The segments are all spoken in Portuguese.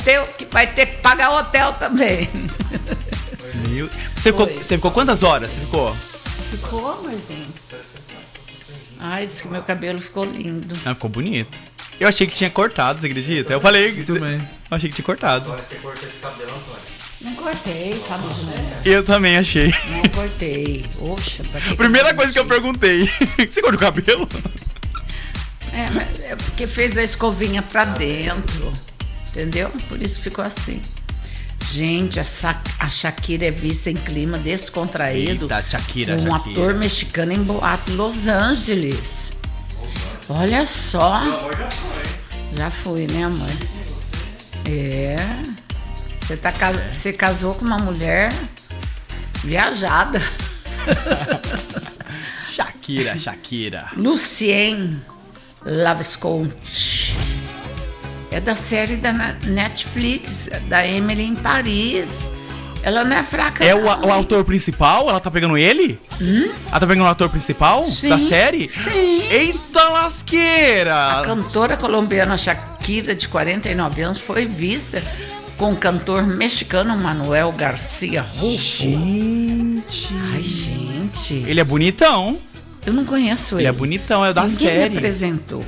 vai ter que pagar o hotel também. Você ficou quantas horas? Ficou, amorzinho. Ai, disse que meu cabelo ficou lindo. Ah, ficou bonito. Eu achei que tinha cortado, você acredita? Eu falei. Eu também. Eu achei que tinha cortado. Agora você cortou esse cabelo, Antônio. Não cortei, tá bom. Eu também achei. Não cortei. Oxa, pra que Primeira coisa que eu perguntei. Você cortou o cabelo? Mas é porque fez a escovinha pra dentro. Entendeu? Por isso ficou assim. Gente, a Shakira é vista em clima descontraído. Eita, Shakira, com um Shakira. ator mexicano em boate em Los Angeles. Olha só. Meu amor já foi. Já fui, né, amor? Você casou com uma mulher viajada. Shakira. Lucien Lavesconte. É da série da Netflix, da Emily em Paris. Ela não é fraca. É não. o autor principal? Ela tá pegando ele? Ela tá pegando o ator principal da série? Sim. Eita lasqueira! A cantora colombiana Shakira, de 49 anos, foi vista com o cantor mexicano Manuel Garcia Rufo. Gente. Ai, gente. Ele é bonitão. Eu não conheço ele. Ele é bonitão, é o da Ninguém série. me apresentou.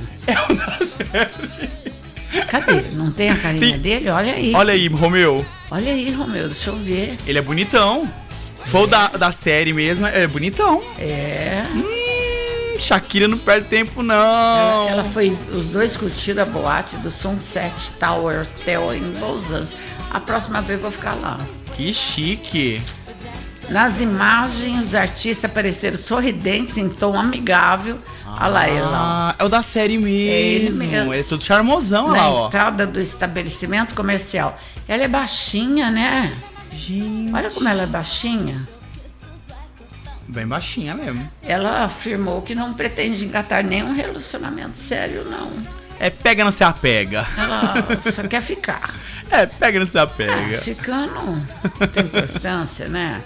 Cadê? Não tem a carinha dele? Olha aí. Olha aí, Romeu. Olha aí, Romeu, deixa eu ver. Ele é bonitão. Se for o da série mesmo, é bonitão. É. Shakira não perde tempo, não. Ela foi. Os dois curtiram a boate do Sunset Tower Hotel em Los Angeles. A próxima vez eu vou ficar lá. Que chique. Nas imagens, os artistas apareceram sorridentes em tom amigável. Olha lá ele lá. É o da série mesmo. É ele mesmo. Ele é todo charmosão, olha Na lá, ó. entrada do estabelecimento comercial. Ela é baixinha, né? Gente. Olha como ela é baixinha. Bem baixinha mesmo. Ela afirmou que não pretende engatar nenhum relacionamento sério, não. É pega, não se apega. Ela só quer ficar. É, pega, não se apega. Ficando tem importância, né?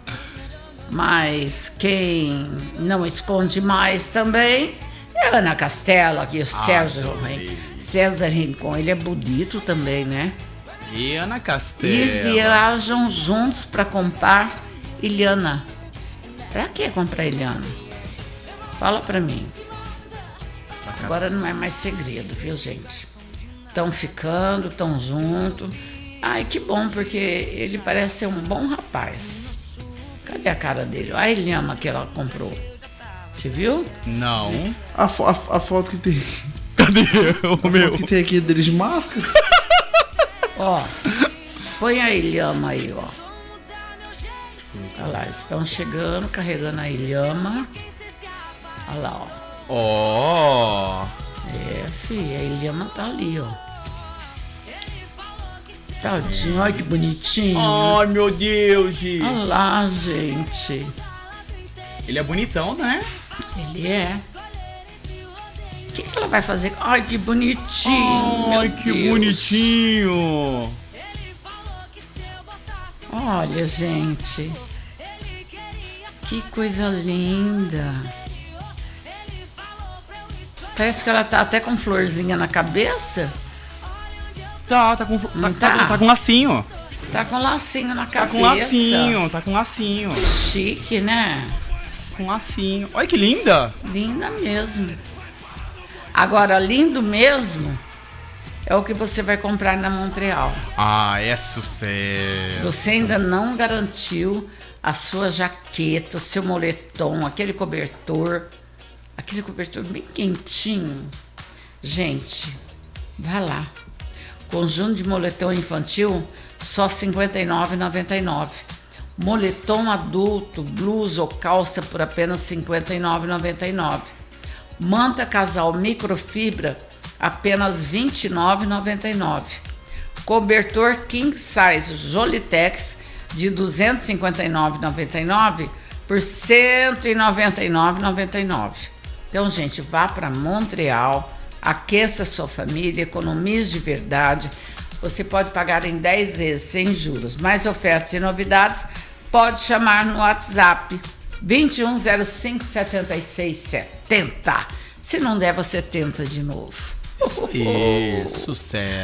Mas quem não esconde mais também é a Ana Castelo, aqui o César Rincon. Ele é bonito também, né? E Ana Castelo. E viajam juntos para comprar Ilhana. Pra que comprar Ilhana? Fala pra mim. Agora não é mais segredo, viu, gente? Estão ficando, estão juntos. Ai, que bom, porque ele parece ser um bom rapaz. Cadê a cara dele? Olha a Ilhama que ela comprou. Você viu? Não. A foto que tem. Cadê o A meu? foto que tem aqui deles de máscara. Ó, põe a Ilhama aí, ó. Olha lá, estão chegando, carregando a Ilhama. Olha lá, ó. Ó. É, filha, a Ilhama tá ali, ó. Tadinho, olha que bonitinho. Ai, meu Deus, gente. Olha lá, gente. Ele é bonitão, né? Ele é. O que ela vai fazer? Ai, que bonitinho. Ai, meu que Deus. bonitinho. Olha, gente. Que coisa linda. Parece que ela tá até com florzinha na cabeça. Tá com lacinho. Tá com lacinho na Tá cabeça. com lacinho. Chique, né? Com lacinho. Olha que linda. Linda mesmo. Agora, lindo mesmo é o que você vai comprar na Montreal. Ah, é Se sucesso. você ainda não garantiu a sua jaqueta, o seu moletom, aquele cobertor bem quentinho, gente, vai lá. Conjunto de moletom infantil, só R$ 59,99. Moletom adulto, blusa ou calça por apenas R$ 59,99. Manta casal microfibra, apenas R$ 29,99. Cobertor king size Jolitex de R$ 259,99 por R$ 199,99. Então, gente, vá para Montreal, aqueça sua família, economize de verdade. Você pode pagar em 10 vezes sem juros. Mais ofertas e novidades, pode chamar no WhatsApp 2105-7670. Se não der, você tenta de novo. Isso, sucesso.